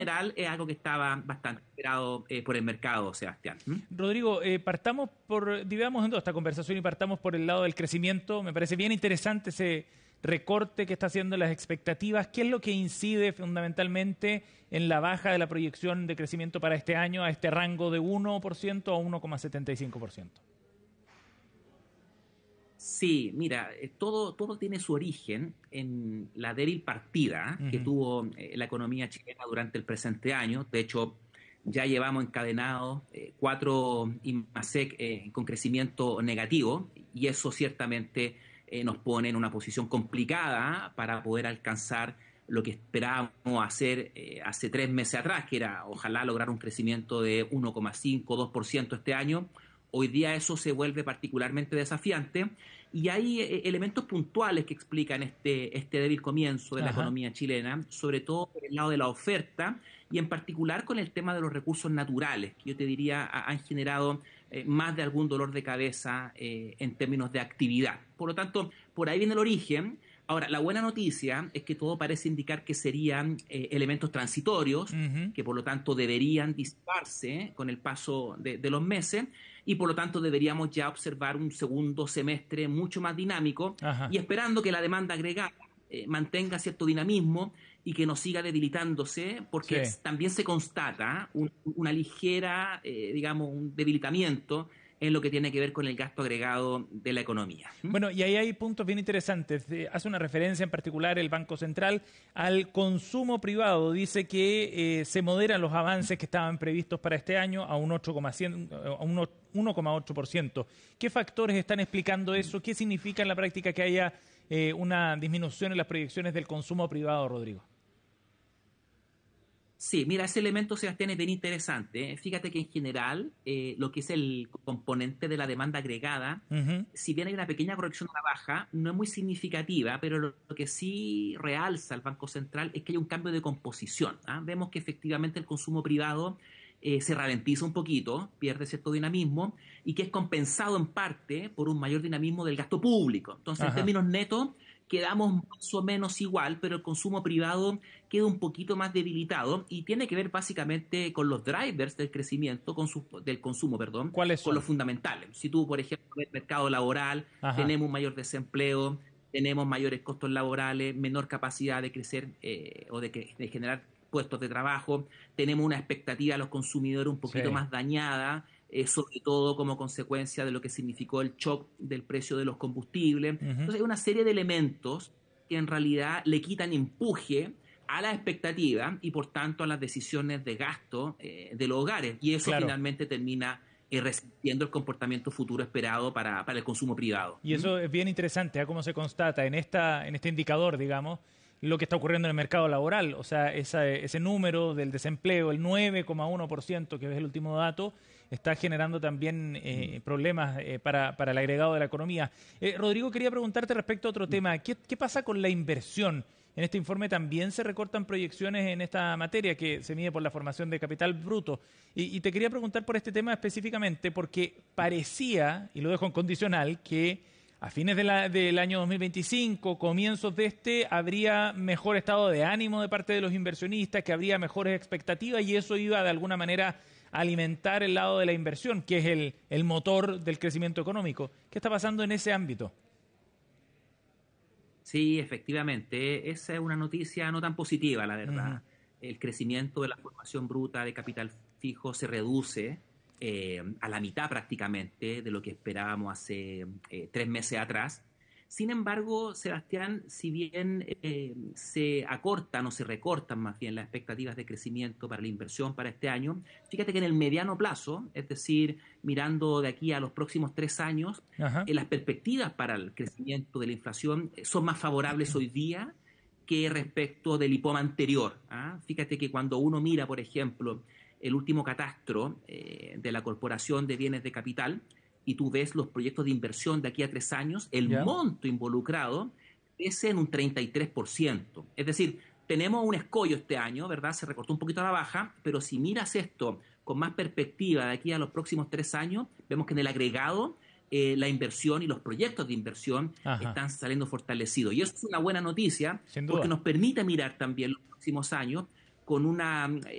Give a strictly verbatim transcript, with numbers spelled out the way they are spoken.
general es algo que estaba bastante esperado eh, por el mercado, Sebastián. ¿Mm? Rodrigo, eh, partamos por, digamos, en toda esta conversación y partamos por el lado del crecimiento. Me parece bien interesante ese recorte que está haciendo las expectativas. ¿Qué es lo que incide fundamentalmente en la baja de la proyección de crecimiento para este año a este rango de uno por ciento a uno coma setenta y cinco por ciento? Sí, mira, eh, todo, todo tiene su origen en la débil partida ¿eh? que Ujú. tuvo eh, la economía chilena durante el presente año. De hecho, ya llevamos encadenados eh, cuatro IMASEC eh, con crecimiento negativo y eso ciertamente eh, nos pone en una posición complicada para poder alcanzar lo que esperábamos hacer eh, hace tres meses atrás, que era ojalá lograr un crecimiento de uno coma cinco o dos por ciento este año. Hoy día eso se vuelve particularmente desafiante y hay eh, elementos puntuales que explican este, este débil comienzo de la Ajá. economía chilena, sobre todo por el lado de la oferta y en particular con el tema de los recursos naturales, que yo te diría ha- han generado eh, más de algún dolor de cabeza eh, en términos de actividad. Por lo tanto, por ahí viene el origen. Ahora, la buena noticia es que todo parece indicar que serían eh, elementos transitorios, Ujú. que por lo tanto deberían disiparse con el paso de, de los meses y por lo tanto deberíamos ya observar un segundo semestre mucho más dinámico y Ajá. esperando que la demanda agregada eh, mantenga cierto dinamismo y que no siga debilitándose, Sí. porque también se constata un- una ligera, eh, digamos, un debilitamiento en lo que tiene que ver con el gasto agregado de la economía. ¿Mm? Bueno, y ahí hay puntos bien interesantes. Eh, Hace una referencia en particular el Banco Central al consumo privado. Dice que eh, se moderan los avances que estaban previstos para este año a un ocho coma cien a un uno coma ocho por ciento. ¿Qué factores están explicando eso? ¿Qué significa en la práctica que haya eh, una disminución en las proyecciones del consumo privado, Rodrigo? Sí, mira, ese elemento, Sebastián, es bien interesante. ¿eh? Fíjate que en general eh, lo que es el componente de la demanda agregada, Ujú. si bien hay una pequeña corrección a la baja, no es muy significativa, pero lo, lo que sí realza el Banco Central es que hay un cambio de composición. ¿ah? Vemos que efectivamente el consumo privado eh, se ralentiza un poquito, pierde cierto dinamismo y que es compensado en parte por un mayor dinamismo del gasto público. Entonces, en Ajá. términos netos, quedamos más o menos igual, pero el consumo privado queda un poquito más debilitado y tiene que ver básicamente con los drivers del crecimiento, con su, del consumo, perdón, ¿Cuáles con los son? fundamentales. Si tú, por ejemplo, ves el mercado laboral, Ajá. tenemos un mayor desempleo, tenemos mayores costos laborales, menor capacidad de crecer eh, o de, que, de generar puestos de trabajo, tenemos una expectativa de los consumidores un poquito Sí. más dañada, eh, sobre todo como consecuencia de lo que significó el shock del precio de los combustibles. Ujú. Entonces hay una serie de elementos que en realidad le quitan empuje a la expectativa y por tanto a las decisiones de gasto eh, de los hogares. Y eso Claro. finalmente termina eh, resistiendo el comportamiento futuro esperado para, para el consumo privado. Y ¿Mm? eso es bien interesante, a cómo se constata en esta, en este indicador, digamos, lo que está ocurriendo en el mercado laboral. O sea, esa, ese número del desempleo, el nueve coma uno por ciento, que es el último dato, está generando también eh, problemas eh, para, para el agregado de la economía. Eh, Rodrigo, quería preguntarte respecto a otro tema. ¿Qué, qué pasa con la inversión? En este informe también se recortan proyecciones en esta materia que se mide por la formación de capital bruto. Y, y te quería preguntar por este tema específicamente porque parecía, y lo dejo en condicional, que a fines de la- del año dos mil veinticinco, comienzos de este, habría mejor estado de ánimo de parte de los inversionistas, que habría mejores expectativas y eso iba de alguna manera a alimentar el lado de la inversión, que es el, el motor del crecimiento económico. ¿Qué está pasando en ese ámbito? Sí, efectivamente. Esa es una noticia no tan positiva, la Ujú. verdad. El crecimiento de la formación bruta de capital fijo se reduce eh, a la mitad prácticamente de lo que esperábamos hace eh, tres meses atrás. Sin embargo, Sebastián, si bien eh, se acortan o se recortan más bien las expectativas de crecimiento para la inversión para este año, fíjate que en el mediano plazo, es decir, mirando de aquí a los próximos tres años, Ajá. eh, las perspectivas para el crecimiento de la inflación eh, son más favorables hoy día que respecto del IPOM anterior. ¿ah? Fíjate que cuando uno mira, por ejemplo, el último catastro eh, de la Corporación de Bienes de Capital y tú ves los proyectos de inversión de aquí a tres años, el ¿Ya? monto involucrado crece en un treinta y tres por ciento. Es decir, tenemos un escollo este año, ¿verdad? Se recortó un poquito a la baja, pero si miras esto con más perspectiva de aquí a los próximos tres años, vemos que en el agregado eh, la inversión y los proyectos de inversión Ajá. están saliendo fortalecidos. Y eso es una buena noticia Sin porque duda. nos permite mirar también los próximos años con una